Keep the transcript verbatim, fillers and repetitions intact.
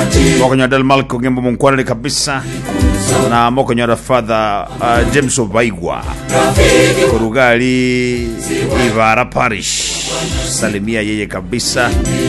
Mokonyo Del Malco ngembo mkwale kabisa. Na mokonyo Father uh, James Obaigwa Kurugali Ivara Parish. Salimia yeye kabisa.